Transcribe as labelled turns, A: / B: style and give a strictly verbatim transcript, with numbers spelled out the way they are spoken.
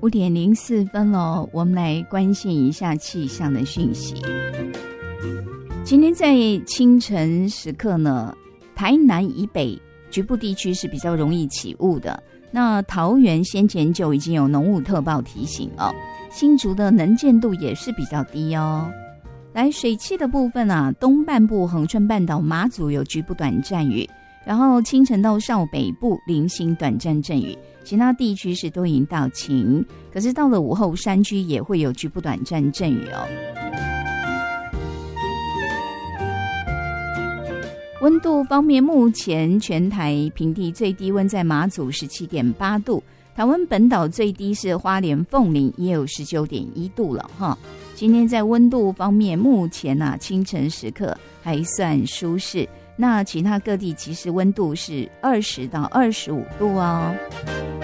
A: 五点零四分了，我们来关心一下气象的讯息。今天在清晨时刻呢，台南以北局部地区是比较容易起雾的。那桃园先前就已经有浓雾特报提醒哦，新竹的能见度也是比较低哦。来水汽的部分啊，东半部恒春半岛、马祖有局部短暂雨，然后清晨到邵北部零星短暂阵雨，其他地区是多云到晴，可是到了午后山区也会有局部短暂阵雨哦。温度方面，目前全台平地最低温在马祖 十七点八度，台湾本岛最低是花莲凤林也有 十九点一度了哈。今天在温度方面，目前啊清晨时刻还算舒适，那其他各地其实温度是二十到二十五度哦。